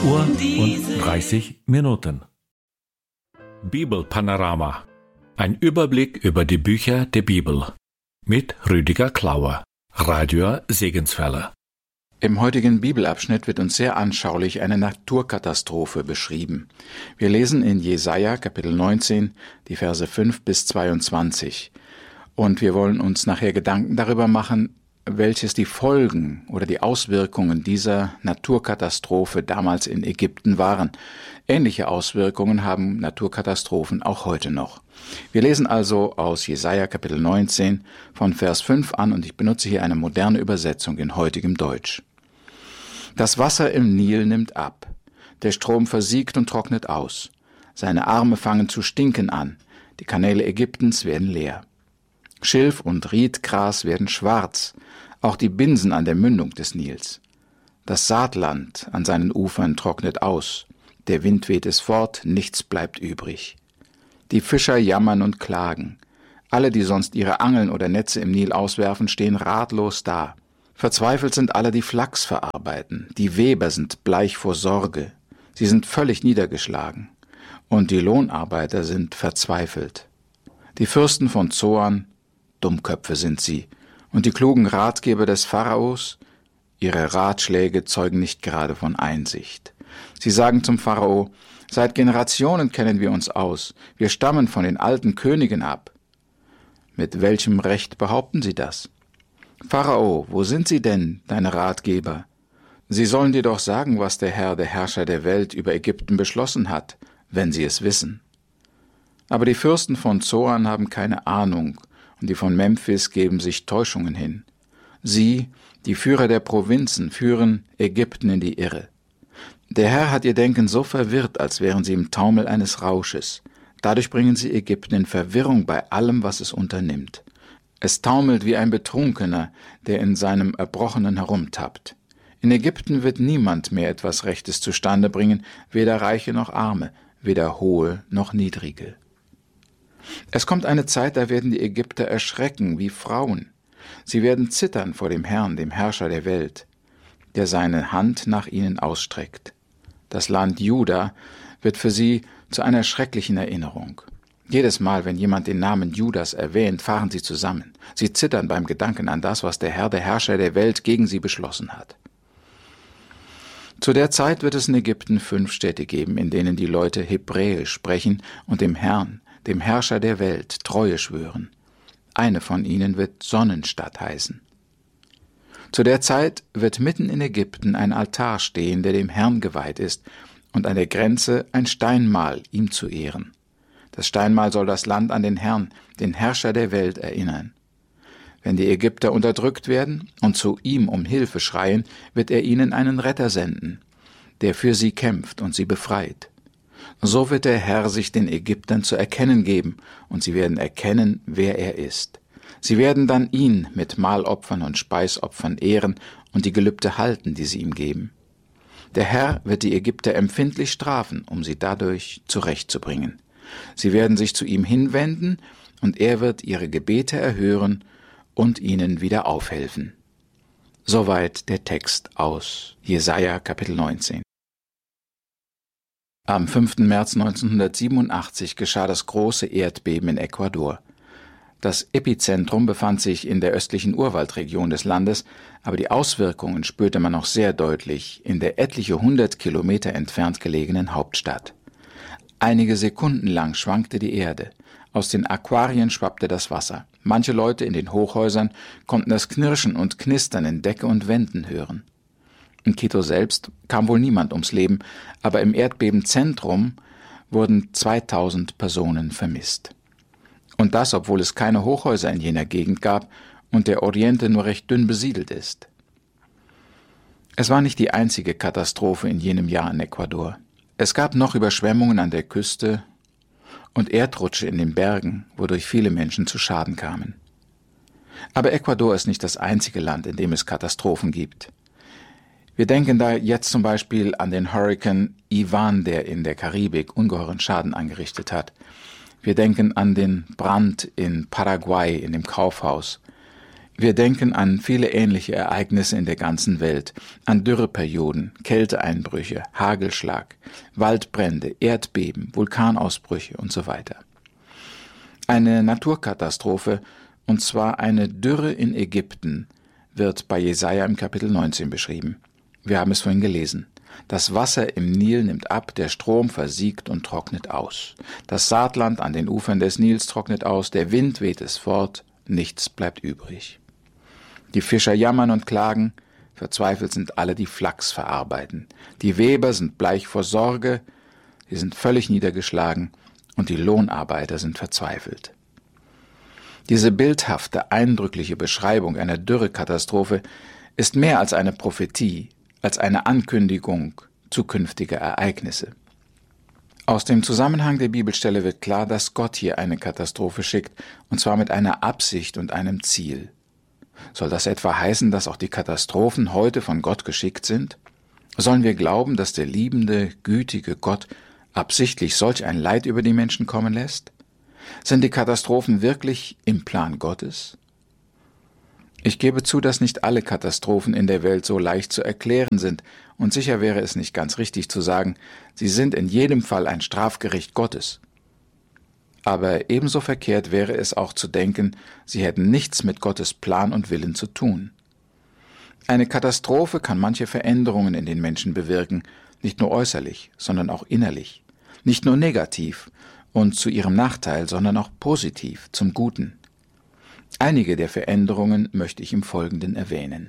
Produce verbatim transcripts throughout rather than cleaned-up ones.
Uhr und dreißig Minuten. Bibelpanorama. Ein Überblick über die Bücher der Bibel. Mit Rüdiger Klauer, Radio Segenswelle. Im heutigen Bibelabschnitt wird uns sehr anschaulich eine Naturkatastrophe beschrieben. Wir lesen in Jesaja Kapitel neunzehn die Verse fünf bis zweiundzwanzig. Und wir wollen uns nachher Gedanken darüber machen, welches die Folgen oder die Auswirkungen dieser Naturkatastrophe damals in Ägypten waren. Ähnliche Auswirkungen haben Naturkatastrophen auch heute noch. Wir lesen also aus Jesaja Kapitel neunzehn von Vers fünf an und ich benutze hier eine moderne Übersetzung in heutigem Deutsch. Das Wasser im Nil nimmt ab, der Strom versiegt und trocknet aus, seine Arme fangen zu stinken an, die Kanäle Ägyptens werden leer. Schilf und Riedgras werden schwarz, auch die Binsen an der Mündung des Nils. Das Saatland an seinen Ufern trocknet aus, der Wind weht es fort, nichts bleibt übrig. Die Fischer jammern und klagen. Alle, die sonst ihre Angeln oder Netze im Nil auswerfen, stehen ratlos da. Verzweifelt sind alle, die Flachs verarbeiten. Die Weber sind bleich vor Sorge. Sie sind völlig niedergeschlagen. Und die Lohnarbeiter sind verzweifelt. Die Fürsten von Zoan, Dummköpfe sind sie. Und die klugen Ratgeber des Pharaos, ihre Ratschläge zeugen nicht gerade von Einsicht. Sie sagen zum Pharao, seit Generationen kennen wir uns aus, wir stammen von den alten Königen ab. Mit welchem Recht behaupten sie das? Pharao, wo sind sie denn, deine Ratgeber? Sie sollen dir doch sagen, was der Herr, der Herrscher der Welt, über Ägypten beschlossen hat, wenn sie es wissen. Aber die Fürsten von Zoan haben keine Ahnung, und die von Memphis geben sich Täuschungen hin. Sie, die Führer der Provinzen, führen Ägypten in die Irre. Der Herr hat ihr Denken so verwirrt, als wären sie im Taumel eines Rausches. Dadurch bringen sie Ägypten in Verwirrung bei allem, was es unternimmt. Es taumelt wie ein Betrunkener, der in seinem Erbrochenen herumtappt. In Ägypten wird niemand mehr etwas Rechtes zustande bringen, weder Reiche noch Arme, weder Hohe noch Niedrige. Es kommt eine Zeit, da werden die Ägypter erschrecken wie Frauen. Sie werden zittern vor dem Herrn, dem Herrscher der Welt, der seine Hand nach ihnen ausstreckt. Das Land Juda wird für sie zu einer schrecklichen Erinnerung. Jedes Mal, wenn jemand den Namen Judas erwähnt, fahren sie zusammen. Sie zittern beim Gedanken an das, was der Herr, der Herrscher der Welt, gegen sie beschlossen hat. Zu der Zeit wird es in Ägypten fünf Städte geben, in denen die Leute Hebräisch sprechen und dem Herrn, dem Herrscher der Welt, Treue schwören. Eine von ihnen wird Sonnenstadt heißen. Zu der Zeit wird mitten in Ägypten ein Altar stehen, der dem Herrn geweiht ist, und an der Grenze ein Steinmal, ihm zu ehren. Das Steinmal soll das Land an den Herrn, den Herrscher der Welt, erinnern. Wenn die Ägypter unterdrückt werden und zu ihm um Hilfe schreien, wird er ihnen einen Retter senden, der für sie kämpft und sie befreit. So wird der Herr sich den Ägyptern zu erkennen geben, und sie werden erkennen, wer er ist. Sie werden dann ihn mit Mahlopfern und Speisopfern ehren und die Gelübde halten, die sie ihm geben. Der Herr wird die Ägypter empfindlich strafen, um sie dadurch zurechtzubringen. Sie werden sich zu ihm hinwenden, und er wird ihre Gebete erhören und ihnen wieder aufhelfen. Soweit der Text aus Jesaja Kapitel neunzehn. Am fünften März neunzehnhundertsiebenundachtzig geschah das große Erdbeben in Ecuador. Das Epizentrum befand sich in der östlichen Urwaldregion des Landes, aber die Auswirkungen spürte man noch sehr deutlich in der etliche hundert Kilometer entfernt gelegenen Hauptstadt. Einige Sekunden lang schwankte die Erde. Aus den Aquarien schwappte das Wasser. Manche Leute in den Hochhäusern konnten das Knirschen und Knistern in Decke und Wänden hören. In Quito selbst kam wohl niemand ums Leben, aber im Erdbebenzentrum wurden zweitausend Personen vermisst. Und das, obwohl es keine Hochhäuser in jener Gegend gab und der Oriente nur recht dünn besiedelt ist. Es war nicht die einzige Katastrophe in jenem Jahr in Ecuador. Es gab noch Überschwemmungen an der Küste und Erdrutsche in den Bergen, wodurch viele Menschen zu Schaden kamen. Aber Ecuador ist nicht das einzige Land, in dem es Katastrophen gibt. Wir denken da jetzt zum Beispiel an den Hurrikan Ivan, der in der Karibik ungeheuren Schaden angerichtet hat. Wir denken an den Brand in Paraguay in dem Kaufhaus. Wir denken an viele ähnliche Ereignisse in der ganzen Welt, an Dürreperioden, Kälteeinbrüche, Hagelschlag, Waldbrände, Erdbeben, Vulkanausbrüche und so weiter. Eine Naturkatastrophe, und zwar eine Dürre in Ägypten, wird bei Jesaja im Kapitel neunzehn beschrieben. Wir haben es vorhin gelesen. Das Wasser im Nil nimmt ab, der Strom versiegt und trocknet aus. Das Saatland an den Ufern des Nils trocknet aus, der Wind weht es fort, nichts bleibt übrig. Die Fischer jammern und klagen, verzweifelt sind alle, die Flachs verarbeiten. Die Weber sind bleich vor Sorge, sie sind völlig niedergeschlagen und die Lohnarbeiter sind verzweifelt. Diese bildhafte, eindrückliche Beschreibung einer Dürrekatastrophe ist mehr als eine Prophetie, als eine Ankündigung zukünftiger Ereignisse. Aus dem Zusammenhang der Bibelstelle wird klar, dass Gott hier eine Katastrophe schickt, und zwar mit einer Absicht und einem Ziel. Soll das etwa heißen, dass auch die Katastrophen heute von Gott geschickt sind? Sollen wir glauben, dass der liebende, gütige Gott absichtlich solch ein Leid über die Menschen kommen lässt? Sind die Katastrophen wirklich im Plan Gottes? Ich gebe zu, dass nicht alle Katastrophen in der Welt so leicht zu erklären sind, und sicher wäre es nicht ganz richtig zu sagen, sie sind in jedem Fall ein Strafgericht Gottes. Aber ebenso verkehrt wäre es auch zu denken, sie hätten nichts mit Gottes Plan und Willen zu tun. Eine Katastrophe kann manche Veränderungen in den Menschen bewirken, nicht nur äußerlich, sondern auch innerlich, nicht nur negativ und zu ihrem Nachteil, sondern auch positiv, zum Guten. Einige der Veränderungen möchte ich im Folgenden erwähnen.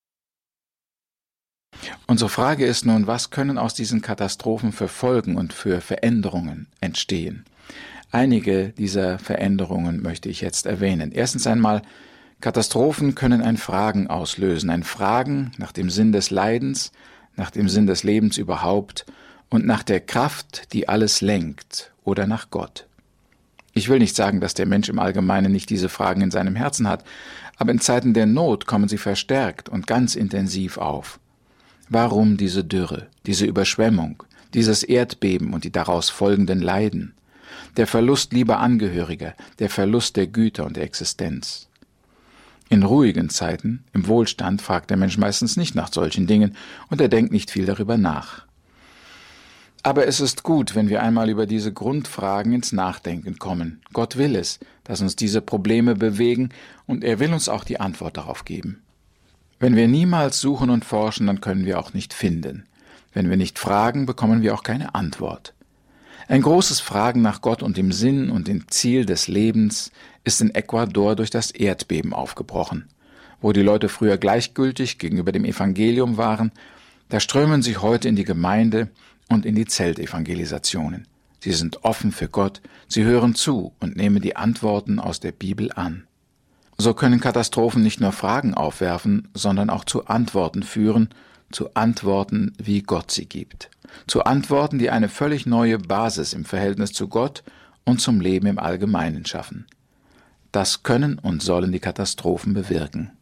Unsere Frage ist nun, was können aus diesen Katastrophen für Folgen und für Veränderungen entstehen? Einige dieser Veränderungen möchte ich jetzt erwähnen. Erstens einmal, Katastrophen können ein Fragen auslösen, ein Fragen nach dem Sinn des Leidens, nach dem Sinn des Lebens überhaupt und nach der Kraft, die alles lenkt, oder nach Gott. Ich will nicht sagen, dass der Mensch im Allgemeinen nicht diese Fragen in seinem Herzen hat, aber in Zeiten der Not kommen sie verstärkt und ganz intensiv auf. Warum diese Dürre, diese Überschwemmung, dieses Erdbeben und die daraus folgenden Leiden? Der Verlust lieber Angehöriger, der Verlust der Güter und der Existenz. In ruhigen Zeiten, im Wohlstand, fragt der Mensch meistens nicht nach solchen Dingen und er denkt nicht viel darüber nach. Aber es ist gut, wenn wir einmal über diese Grundfragen ins Nachdenken kommen. Gott will es, dass uns diese Probleme bewegen und er will uns auch die Antwort darauf geben. Wenn wir niemals suchen und forschen, dann können wir auch nicht finden. Wenn wir nicht fragen, bekommen wir auch keine Antwort. Ein großes Fragen nach Gott und dem Sinn und dem Ziel des Lebens ist in Ecuador durch das Erdbeben aufgebrochen. Wo die Leute früher gleichgültig gegenüber dem Evangelium waren, da strömen sie heute in die Gemeinde und in die Zeltevangelisationen. Sie sind offen für Gott, sie hören zu und nehmen die Antworten aus der Bibel an. So können Katastrophen nicht nur Fragen aufwerfen, sondern auch zu Antworten führen, zu Antworten, wie Gott sie gibt. Zu Antworten, die eine völlig neue Basis im Verhältnis zu Gott und zum Leben im Allgemeinen schaffen. Das können und sollen die Katastrophen bewirken.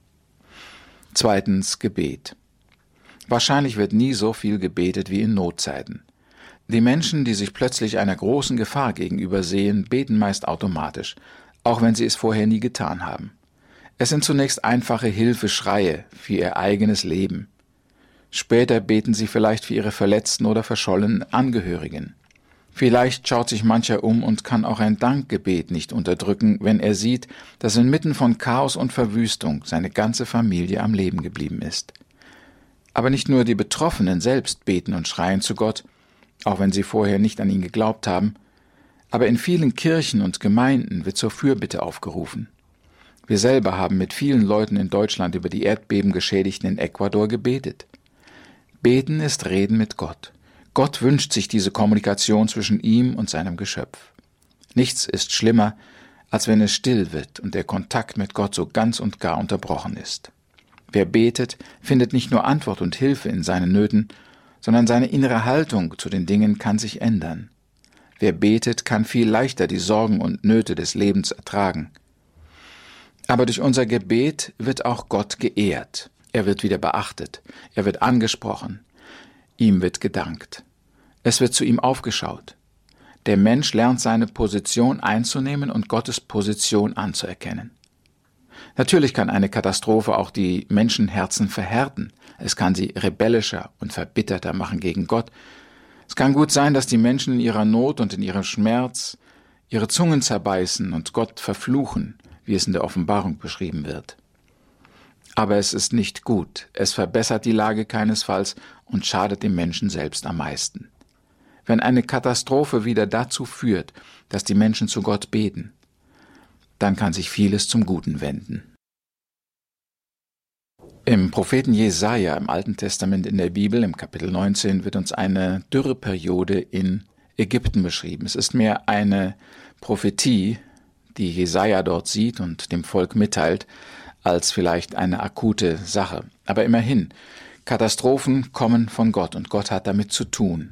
Zweitens, Gebet. Wahrscheinlich wird nie so viel gebetet wie in Notzeiten. Die Menschen, die sich plötzlich einer großen Gefahr gegenüber sehen, beten meist automatisch, auch wenn sie es vorher nie getan haben. Es sind zunächst einfache Hilfeschreie für ihr eigenes Leben. Später beten sie vielleicht für ihre verletzten oder verschollenen Angehörigen. Vielleicht schaut sich mancher um und kann auch ein Dankgebet nicht unterdrücken, wenn er sieht, dass inmitten von Chaos und Verwüstung seine ganze Familie am Leben geblieben ist. Aber nicht nur die Betroffenen selbst beten und schreien zu Gott, auch wenn sie vorher nicht an ihn geglaubt haben, aber in vielen Kirchen und Gemeinden wird zur Fürbitte aufgerufen. Wir selber haben mit vielen Leuten in Deutschland über die Erdbebengeschädigten in Ecuador gebetet. Beten ist Reden mit Gott. Gott wünscht sich diese Kommunikation zwischen ihm und seinem Geschöpf. Nichts ist schlimmer, als wenn es still wird und der Kontakt mit Gott so ganz und gar unterbrochen ist. Wer betet, findet nicht nur Antwort und Hilfe in seinen Nöten, sondern seine innere Haltung zu den Dingen kann sich ändern. Wer betet, kann viel leichter die Sorgen und Nöte des Lebens ertragen. Aber durch unser Gebet wird auch Gott geehrt. Er wird wieder beachtet. Er wird angesprochen. Ihm wird gedankt. Es wird zu ihm aufgeschaut. Der Mensch lernt seine Position einzunehmen und Gottes Position anzuerkennen. Natürlich kann eine Katastrophe auch die Menschenherzen verhärten. Es kann sie rebellischer und verbitterter machen gegen Gott. Es kann gut sein, dass die Menschen in ihrer Not und in ihrem Schmerz ihre Zungen zerbeißen und Gott verfluchen, wie es in der Offenbarung beschrieben wird. Aber es ist nicht gut. Es verbessert die Lage keinesfalls und schadet dem Menschen selbst am meisten. Wenn eine Katastrophe wieder dazu führt, dass die Menschen zu Gott beten, dann kann sich vieles zum Guten wenden. Im Propheten Jesaja im Alten Testament in der Bibel, im Kapitel neunzehn, wird uns eine Dürreperiode in Ägypten beschrieben. Es ist mehr eine Prophetie, die Jesaja dort sieht und dem Volk mitteilt, als vielleicht eine akute Sache. Aber immerhin, Katastrophen kommen von Gott und Gott hat damit zu tun.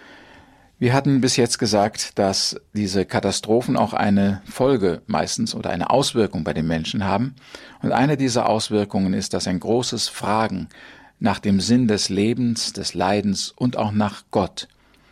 Wir hatten bis jetzt gesagt, dass diese Katastrophen auch eine Folge meistens oder eine Auswirkung bei den Menschen haben. Und eine dieser Auswirkungen ist, dass ein großes Fragen nach dem Sinn des Lebens, des Leidens und auch nach Gott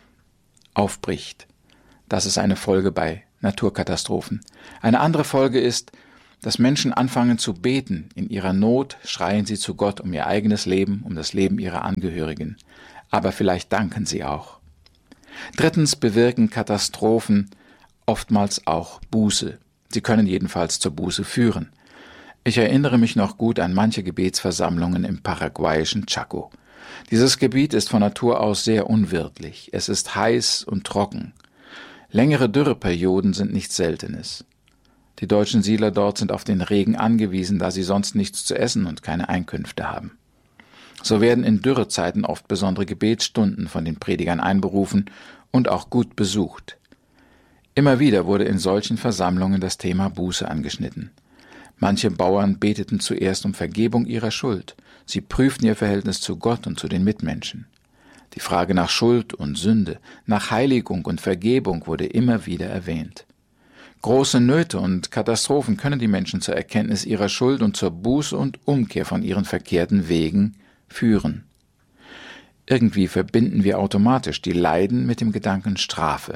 aufbricht. Das ist eine Folge bei Naturkatastrophen. Eine andere Folge ist, dass Menschen anfangen zu beten. In ihrer Not schreien sie zu Gott um ihr eigenes Leben, um das Leben ihrer Angehörigen. Aber vielleicht danken sie auch. Drittens bewirken Katastrophen oftmals auch Buße. Sie können jedenfalls zur Buße führen. Ich erinnere mich noch gut an manche Gebetsversammlungen im paraguayischen Chaco. Dieses Gebiet ist von Natur aus sehr unwirtlich. Es ist heiß und trocken. Längere Dürreperioden sind nichts Seltenes. Die deutschen Siedler dort sind auf den Regen angewiesen, da sie sonst nichts zu essen und keine Einkünfte haben. So werden in Dürrezeiten oft besondere Gebetsstunden von den Predigern einberufen und auch gut besucht. Immer wieder wurde in solchen Versammlungen das Thema Buße angeschnitten. Manche Bauern beteten zuerst um Vergebung ihrer Schuld. Sie prüften ihr Verhältnis zu Gott und zu den Mitmenschen. Die Frage nach Schuld und Sünde, nach Heiligung und Vergebung wurde immer wieder erwähnt. Große Nöte und Katastrophen können die Menschen zur Erkenntnis ihrer Schuld und zur Buße und Umkehr von ihren verkehrten Wegen führen. Irgendwie verbinden wir automatisch die Leiden mit dem Gedanken Strafe.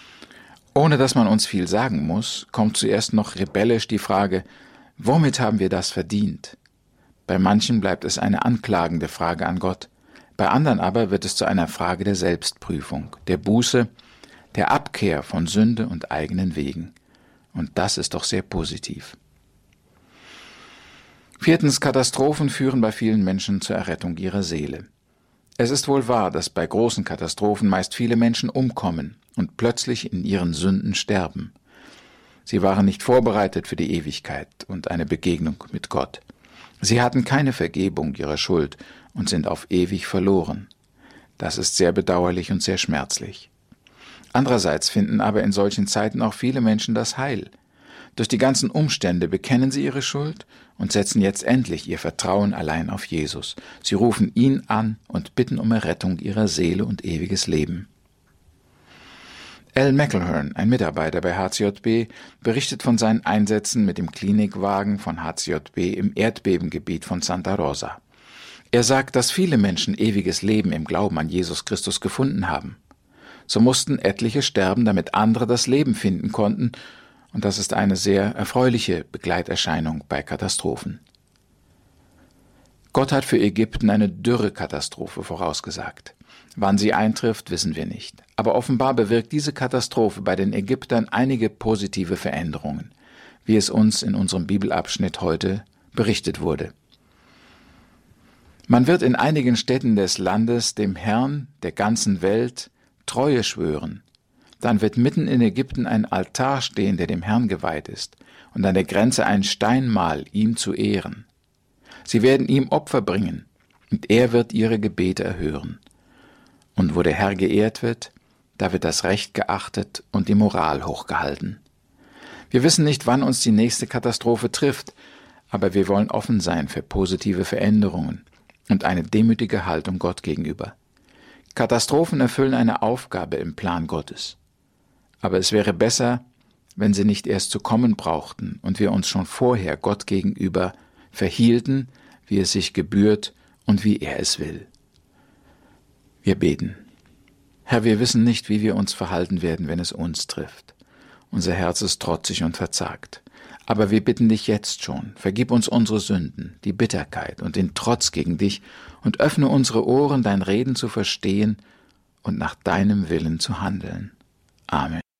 Ohne dass man uns viel sagen muss, kommt zuerst noch rebellisch die Frage, womit haben wir das verdient? Bei manchen bleibt es eine anklagende Frage an Gott, bei anderen aber wird es zu einer Frage der Selbstprüfung, der Buße, der Abkehr von Sünde und eigenen Wegen. Und das ist doch sehr positiv. Viertens, Katastrophen führen bei vielen Menschen zur Errettung ihrer Seele. Es ist wohl wahr, dass bei großen Katastrophen meist viele Menschen umkommen und plötzlich in ihren Sünden sterben. Sie waren nicht vorbereitet für die Ewigkeit und eine Begegnung mit Gott. Sie hatten keine Vergebung ihrer Schuld und sind auf ewig verloren. Das ist sehr bedauerlich und sehr schmerzlich. Andererseits finden aber in solchen Zeiten auch viele Menschen das Heil. Durch die ganzen Umstände bekennen sie ihre Schuld und setzen jetzt endlich ihr Vertrauen allein auf Jesus. Sie rufen ihn an und bitten um Errettung ihrer Seele und ewiges Leben. Al McElhern, ein Mitarbeiter bei H C J B, berichtet von seinen Einsätzen mit dem Klinikwagen von H C J B im Erdbebengebiet von Santa Rosa. Er sagt, dass viele Menschen ewiges Leben im Glauben an Jesus Christus gefunden haben. So mussten etliche sterben, damit andere das Leben finden konnten, und das ist eine sehr erfreuliche Begleiterscheinung bei Katastrophen. Gott hat für Ägypten eine Dürrekatastrophe vorausgesagt. Wann sie eintrifft, wissen wir nicht. Aber offenbar bewirkt diese Katastrophe bei den Ägyptern einige positive Veränderungen, wie es uns in unserem Bibelabschnitt heute berichtet wurde. Man wird in einigen Städten des Landes dem Herrn der ganzen Welt Treue schwören. Dann wird mitten in Ägypten ein Altar stehen, der dem Herrn geweiht ist, und an der Grenze ein Steinmal, ihm zu ehren. Sie werden ihm Opfer bringen, und er wird ihre Gebete erhören. Und wo der Herr geehrt wird, da wird das Recht geachtet und die Moral hochgehalten. Wir wissen nicht, wann uns die nächste Katastrophe trifft, aber wir wollen offen sein für positive Veränderungen und eine demütige Haltung Gott gegenüber. Katastrophen erfüllen eine Aufgabe im Plan Gottes. Aber es wäre besser, wenn sie nicht erst zu kommen brauchten und wir uns schon vorher Gott gegenüber verhielten, wie es sich gebührt und wie er es will. Wir beten. Herr, wir wissen nicht, wie wir uns verhalten werden, wenn es uns trifft. Unser Herz ist trotzig und verzagt. Aber wir bitten dich jetzt schon, vergib uns unsere Sünden, die Bitterkeit und den Trotz gegen dich und öffne unsere Ohren, dein Reden zu verstehen und nach deinem Willen zu handeln. Amen.